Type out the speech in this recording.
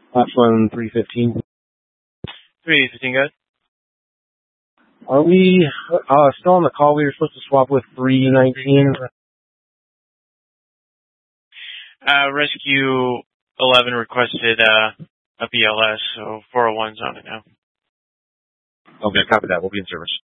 Platform 315. 315, guys. Are we still on the call? We were supposed to swap with 319. Rescue 11 requested a BLS, so 401's on it now. Okay, copy that. We'll be in service.